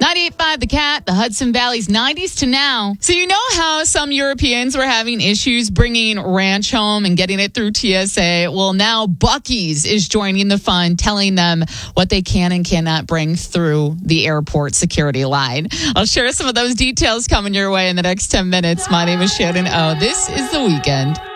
98.5 The Cat, the Hudson Valley's 90s to now. So you know how some Europeans were having issues bringing ranch home and getting it through TSA? Well, now Buc-ee's is joining the fun, telling them what they can and cannot bring through the airport security line. I'll share some of those details coming your way in the next 10 minutes. My name is Shannon O. This is The Weekend.